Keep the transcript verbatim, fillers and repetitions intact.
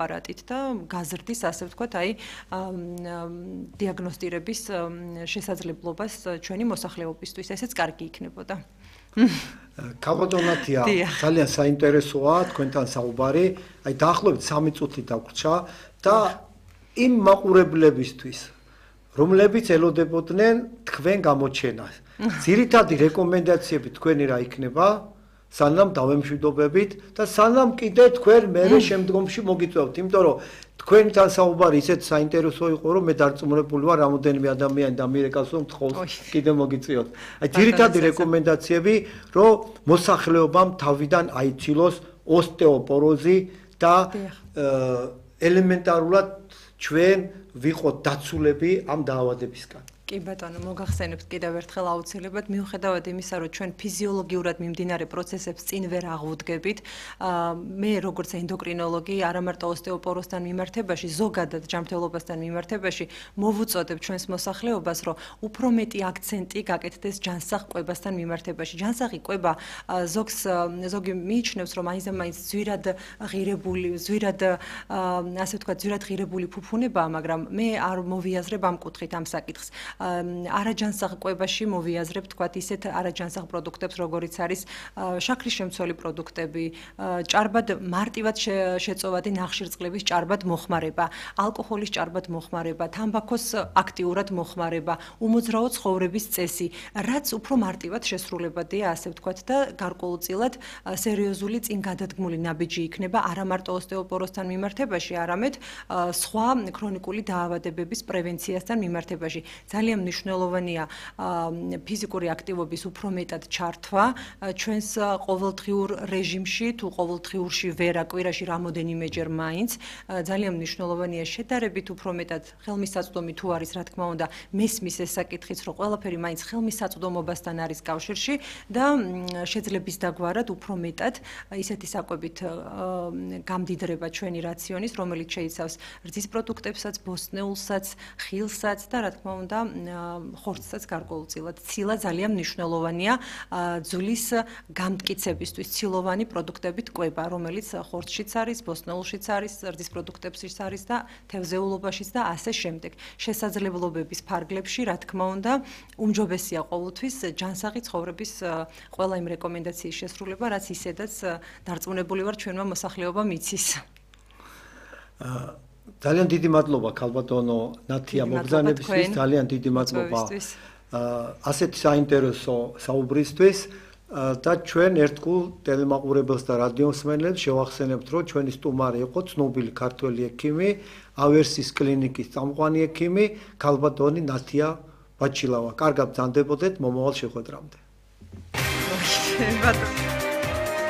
აპარატით და გაზრდის, ასე ვთქვათ, აი დიაგნოსტირების შესაძლებლობას ჩვენი მოსახლეობისთვის. ესეც კარგი იქნებოდა. ქალბატონათია ძალიან საინტერესოა თქვენთან საუბარი. აი დაახლოებით სამი წუთი დაგვრჩა და იმ მაყურებლებისთვის, რომლებიც ელოდებოდნენ თქვენ გამოჩენას. ძირითადი რეკომენდაციები თქვენი რა იქნება? სანამ დავემშვიდობებით და სანამ კიდე თქვენ მერე შემდგომში მოგიწევთ, იმიტომ რომ თქვენთან საუბარი ისეთ საინტერესო იყო, რომ მე დარწმუნებული ვარ, რამოდენიმე ადამიანი და მირეკავს რომ თხოვს კიდე მოგიწევთ. აი ძირითადი რეკომენდაციები, რომ მოსახლეობამ თავიდან აიცილოს ოსტეოპოროზი და ელემენტარულად ჩვენ ვიყოთ დაცულები ამ დაავადებისგან. კი ბატონო, მოგახსენებთ კიდევ ერთხელ აუცილებლად, მიუხედავად იმისა, რომ ჩვენ ფიზიოლოგიურად მიმდინარე პროცესებს წინ ვერ აღვდგებით, მე როგორც ენდოკრინოლოგი, არა მარტო ოსტეოპოროზთან მიმართებაში, ზოგადად ჯანმრთელობასთან მიმართებაში, მოვუწოდებ ჩვენს მოსახლეობას, რომ უფრო მეტი აქცენტი გაკეთდეს ჯანსაღ კვებასთან მიმართებაში. ჯანსაღი კვება ზოგს ზოგი მიიჩნევს, რომ მაინც მაინც ძვირად ღირებული, ძვირად ასე ვთქვათ, ძვირად ღირებული ფუფუნებაა, მაგრამ მე არ მოვიაზრებ ამ კუთხით ამ საკითხს. არაჯანსაღ კვებაში მოვიაზრებ თქვათ ისეთ არაჯანსაღ პროდუქტებს, როგორიც არის შაქრის შემცველი პროდუქტები, ჭარბად მარტივად შეწოვადი ნახშირწყლების ჭარბად მოხმარება, ალკოჰოლის ჭარბად მოხმარება, თამბაქოს აქტიურად მოხმარება, უმოძრაო ცხოვრების წესი, რაც უფრო მარტივად შესრულებადია, ასე ვთქვათ და გარკვეულწილად სერიოზული წინ გადადგმული ნაბიჯი იქნება არა მარტო ოსტეოპოროზთან მიმართებაში, არამედ სხვა ქრონიკული დაავადებების პრევენციასთან მიმართებაში. ძალიან მნიშვნელოვანია ფიზიკური აქტივობის უფრო მეტად ჩართვა ჩვენს ყოველდღიურ რეჟიმში, თუ ყოველდღიურში ვერა, კვირაში რამოდენიმეჯერ მაინც. ძალიან მნიშვნელოვანია შედარებით უფრო მეტად ხელმისაწვდომი თუ არის, რა თქმა უნდა, მესმის ეს საკითხიც, რომ ყველაფერი მაინც ხელმისაწვდომობასთან არის კავშირში და შეძლების დაგვარად უფრო მეტად ისეთი საკვებით გამდიდრება ჩვენი რაციონის, რომელიც შეიცავს რძის პროდუქტებსაც, ბოსტნეულსაც, ხილსაც და რა თქმა უნდა ხორცსაც გარკვეულწილად. ცილა ძალიან მნიშვნელოვანია ძვლის გამტკიცებისთვის, ცილოვანი პროდუქტებით კვება, რომელიც ხორცშიც არის, ბოსტნეულშიც არის, რძის პროდუქტებშიც არის და თევზეულობაშიც და ასე შემდეგ. შესაძლებლობების ფარგლებში, რა თქმა უნდა, უმჯობესია ყოველთვის ჯანსაღი ცხოვრების ყველა იმ რეკომენდაციის შესრულება, რაც ისედაც დარწმუნებული ვარ ჩვენმა მოსახლეობამ იცის. ძალიან დიდი მადლობა ქალბატონო ნათია მოგზაურობისთვის, ძალიან დიდი მადლობა ასეთ საინტერესო საუბრისთვის და ჩვენ ერთგულ ტელემაყურებელს და რადიომსმენელს შევახსენებთ, რომ ჩვენი სტუმარი იყო ცნობილი ქართველი ექიმი, ავერსის კლინიკის წამყვანი ექიმი ქალბატონი ნათია ბაჩილავა. კარგად ბრძანდებოდეთ მომავალ შეხვედრამდე.